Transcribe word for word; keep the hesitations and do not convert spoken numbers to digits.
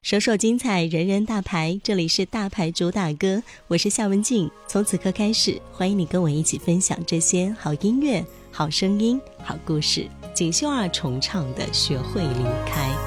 首首精彩，人人大牌，这里是大牌主打歌，我是夏文静。从此刻开始，欢迎你跟我一起分享这些好音乐、好声音、好故事。锦绣二重唱的学会离开。